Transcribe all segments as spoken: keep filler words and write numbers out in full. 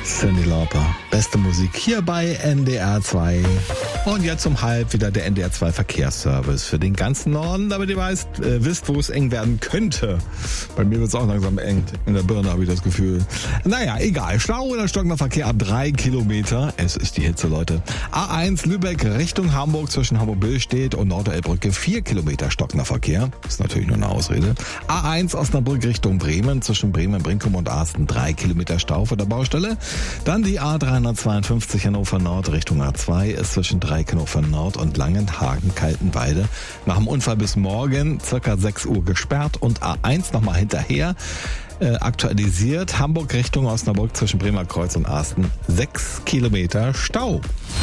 Cyndi Lauper. Beste Musik hier bei N D R zwei. Und jetzt um halb wieder der N D R zwei Verkehrsservice für den ganzen Norden, damit ihr weißt, äh, wisst, wo es eng werden könnte. Bei mir wird es auch langsam eng. In der Birne habe ich das Gefühl. Naja, egal. Stau oder stockender Verkehr ab drei Kilometer. Es ist die Hitze, Leute. A eins Lübeck Richtung Hamburg zwischen Hamburg-Billstedt und Nordderelbrücke vier Kilometer stockender Verkehr. Ist natürlich nur eine Ausrede. A eins Osnabrück Richtung Bremen zwischen Bremen, Brinkum und Arsten drei Kilometer Stau vor der Baustelle. Dann die A dreihundertzweiundfünfzig Hannover Nord Richtung A zwei ist zwischen Hannover Nord und Langenhagen Kaltenweide nach dem Unfall bis morgen circa sechs Uhr gesperrt und A eins nochmal hinterher äh, aktualisiert. Hamburg Richtung Osnabrück zwischen Bremer Kreuz und Arsten sechs Kilometer Stau.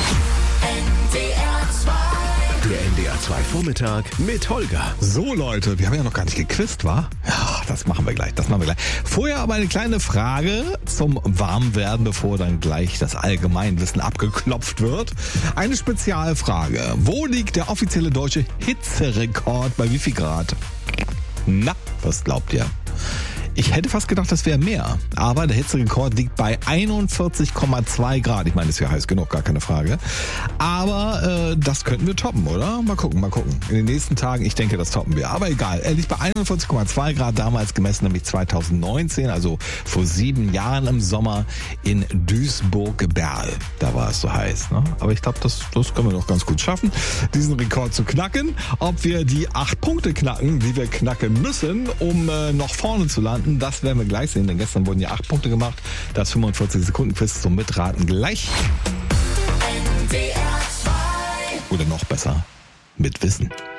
Der N D R zwei Vormittag mit Holger. So Leute, wir haben ja noch gar nicht gequizt, wa? Ja, das machen wir gleich, das machen wir gleich. Vorher aber eine kleine Frage zum Warmwerden, bevor dann gleich das Allgemeinwissen abgeklopft wird. Eine Spezialfrage. Wo liegt der offizielle deutsche Hitzerekord bei wie viel Grad? Na, was glaubt ihr? Ich hätte fast gedacht, das wäre mehr. Aber der Hitzerekord liegt bei einundvierzig Komma zwei Grad. Ich meine, das ist ja heiß genug, gar keine Frage. Aber äh, das könnten wir toppen, oder? Mal gucken, mal gucken. In den nächsten Tagen, ich denke, das toppen wir. Aber egal, er liegt bei einundvierzig Komma zwei Grad, damals gemessen, nämlich zweitausendneunzehn, also vor sieben Jahren im Sommer in Duisburg-Berl. Da war es so heiß, ne? Aber ich glaube, das, das können wir doch ganz gut schaffen, diesen Rekord zu knacken. Ob wir die acht Punkte knacken, die wir knacken müssen, um äh, noch vorne zu landen, das werden wir gleich sehen, denn gestern wurden ja acht Punkte gemacht. Das fünfundvierzig Sekunden Quiz zum Mitraten gleich. N D R zwei. Oder noch besser, mit Wissen.